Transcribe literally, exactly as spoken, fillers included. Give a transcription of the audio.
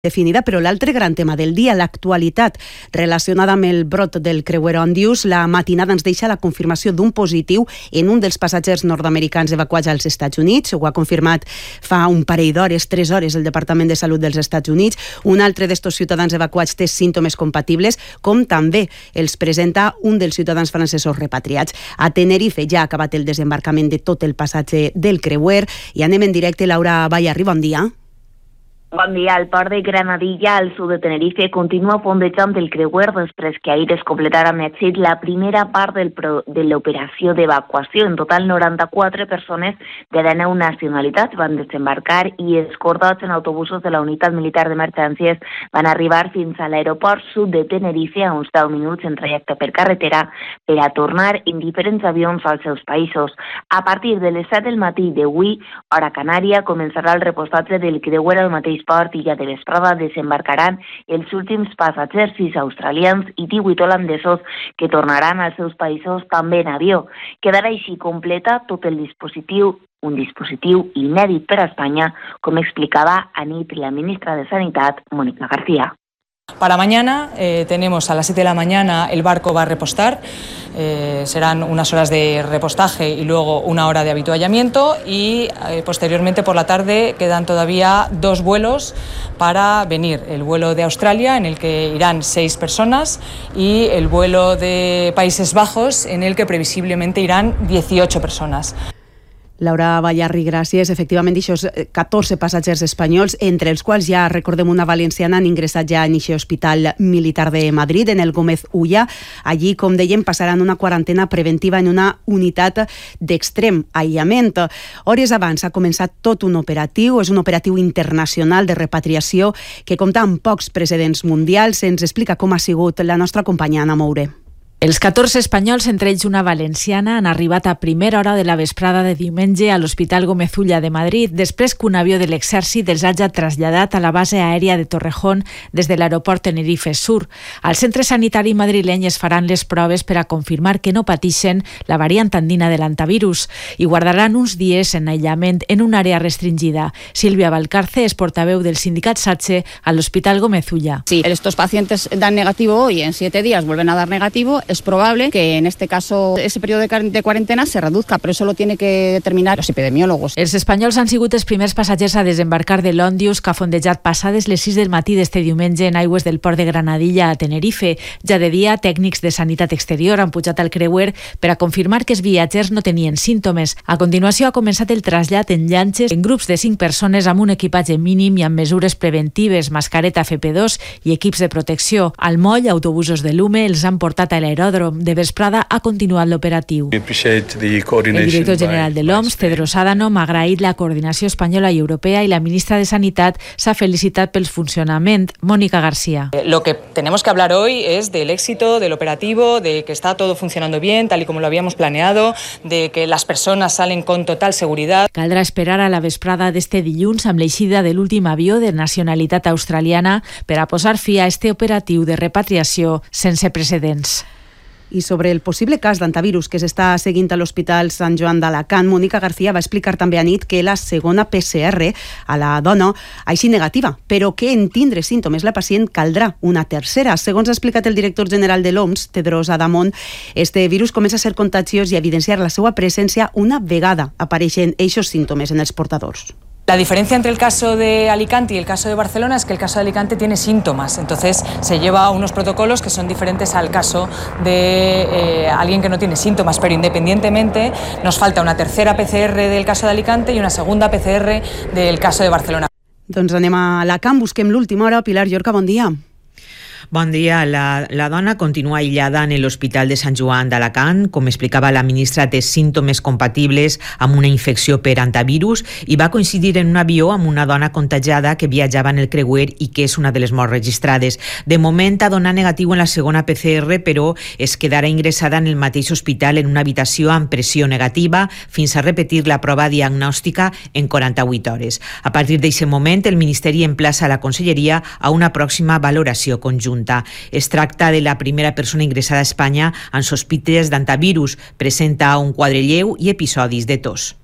definida, però l'altre gran tema del dia, l'actualitat relacionada amb el brot del creuer Ondius. La matinada ens deixa la confirmació d'un positiu en un dels passatgers nord-americans evacuats als Estats Units. Ho ha confirmat fa un parell d'hores, tres hores, el Departament de Salut dels Estats Units. Un altre d'estos ciutadans evacuats té símptomes compatibles, com també els presenta un dels ciutadans francesos repatriats. A Tenerife ja ha acabat el desembarcament de tot el passatge del creuer i anem en directe. Laura Bayarri, bon dia. Bon dia. El port de Granadilla, al sud de Tenerife, continua fondejant el creuer després que ahir es completara amb èxit la primera part del pro, de l'operació d'evacuació. En total, noranta-quatre persones de deu nacionalitats van desembarcar i escortats en autobusos de la unitat militar d'emergències van arribar fins a l'aeroport sud de Tenerife a uns deu minuts en trajecte per carretera per a tornar en diferents avions als seus països. A partir de les set del matí d'avui, hora Canària, començarà el repostatge del creuer al mateix port i ja de vesprada desembarcaran els últims passatgers, sis australians i divuit holandesos, que tornaran als seus països també en avió. Quedarà així completa tot el dispositiu, un dispositiu inèdit per a Espanya, com explicaba anit la ministra de Sanitat, Mónica García. Para mañana eh, tenemos a las siete de la mañana el barco va a repostar, eh, serán unas horas de repostaje y luego una hora de habituallamiento y eh, posteriormente por la tarde quedan todavía dos vuelos para venir. El vuelo de Australia en el que irán seis personas y el vuelo de Países Bajos en el que previsiblemente irán dieciocho personas. Laura Bayarri, gràcies. Efectivament, aquests catorze passatgers espanyols, entre els quals ja recordem una valenciana, han ingressat ja en aquest hospital militar de Madrid, en el Gómez Ulla. Allí, com dèiem, passaran una quarantena preventiva en una unitat d'extrem aïllament. Hores abans ha començat tot un operatiu, és un operatiu internacional de repatriació que compta amb pocs precedents mundials. Ens explica com ha sigut la nostra companya Anna Moure. Els catorze espanyols, entre ells una valenciana, han arribat a primera hora de la vesprada de diumenge a l'Hospital Gómez Ulla de Madrid, després que un avió de l'exèrcit els hagi traslladat a la base aèria de Torrejón des de l'aeroport Tenerife Sur. Al centre sanitari madrileny es faran les proves per a confirmar que no pateixen la variant andina de l'antivirus i guardaran uns dies en aïllament en una àrea restringida. Silvia Valcarce es portaveu del sindicat SATSE a l'Hospital Gómez Ulla. Si estos pacientes dan negativo hoy, en siete días vuelven a dar negativo, es probable que en este caso ese periodo de cuarentena se reduzca, pero eso lo tiene que determinar los epidemiólogos. Els espanyols han sigut els primers passatgers a desembarcar de l'Ondius, que ha fondejat passades les sis del matí d'este diumenge en aigües del port de Granadilla a Tenerife. Ja de dia, tècnics de sanitat exterior han pujat al creuer per a confirmar que els viatgers no tenien símptomes. A continuació ha començat el trasllat en llanxes en grups de cinc persones amb un equipatge mínim i amb mesures preventives, mascareta F P dos i equips de protecció. Al moll, autobusos de Lume els han portat a l'aeròdrom. De vesprada ha continuat l'operatiu. El director general de l'O M S, Tedros Adhanom, ha agraït la coordinació espanyola i europea i la ministra de Sanitat s'ha felicitat pel funcionament. Mónica García. Lo que tenemos que hablar hoy es del éxito del operativo, de que está todo funcionando bien, tal y como lo habíamos planeado, de que las personas salen con total seguridad. Caldrà esperar a la vesprada d'este dilluns amb l'eixida de l'últim avió de nacionalitat australiana per a posar fi a este operatiu de repatriació sense precedents. I sobre el possible cas d'antivirus que s'està seguint a l'Hospital Sant Joan d'Alacant, Mónica García va explicar també a nit que la segona P C R a la dona ha eixit negativa, però que en tindre símptomes la pacient caldrà una tercera. Segons ha explicat el director general de l'O M S, Tedros Adhanom, este virus comença a ser contagiós i a evidenciar la seva presència una vegada apareixen eixos símptomes en els portadors. La diferencia entre el caso de Alicante y el caso de Barcelona es que el caso de Alicante tiene síntomas, entonces se lleva a unos protocolos que son diferentes al caso de eh, alguien que no tiene síntomas, pero independientemente nos falta una tercera P C R del caso de Alicante y una segunda P C R del caso de Barcelona. Doncs anem a Alacant, busquem l'última hora. Pilar Llorca, bon dia. Bon dia. La, la dona continua aïllada en l'Hospital de Sant Joan d'Alacant. Com explicava la ministra, té símptomes compatibles amb una infecció per antivirus i va coincidir en un avió amb una dona contagiada que viatjava en el creuer i que és una de les morts registrades. De moment ha donat negatiu en la segona P C R, però es quedarà ingressada en el mateix hospital en una habitació amb pressió negativa fins a repetir la prova diagnòstica en quaranta-vuit hores. A partir d'aquest moment, el Ministeri emplaça la Conselleria a una pròxima valoració conjunta. Es tracta de la primera persona ingressada a Espanya amb sospites d'antivirus. Presenta un quadre lleu i episodis de tos.